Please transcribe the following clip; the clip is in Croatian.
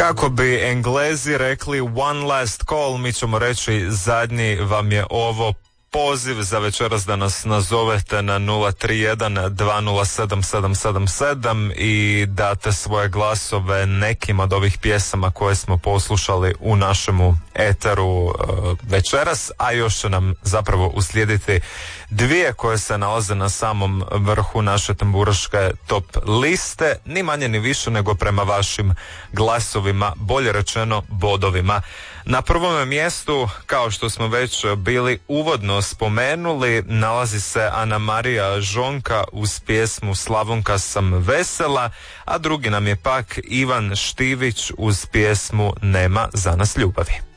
Kako bi Englezi rekli one last call, mi ćemo reći zadnji vam je ovo poziv za večeras da nas nazovete na 031-207-777 i date svoje glasove nekim od ovih pjesama koje smo poslušali u našemu eteru večeras, a još će nam zapravo uslijediti dvije koje se nalaze na samom vrhu naše tamburaške top liste, ni manje ni više nego prema vašim glasovima, bolje rečeno bodovima. Na prvome mjestu, kao što smo već bili uvodno spomenuli, nalazi se Ana Marija Žonka uz pjesmu Slavonka sam vesela, a drugi nam je pak Ivan Štivić uz pjesmu Nema za nas ljubavi.